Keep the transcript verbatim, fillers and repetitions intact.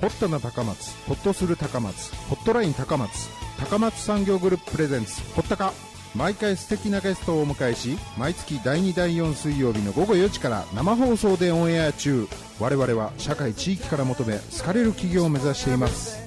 ホットな高松、ホッとする高松、ホットライン高松、高松産業グループプレゼンツホッタカ。毎回素敵なゲストをお迎えし、毎月だいにだいよん水曜日の午後よじから生放送でオンエア中。我々は社会地域から求め好かれる企業を目指しています。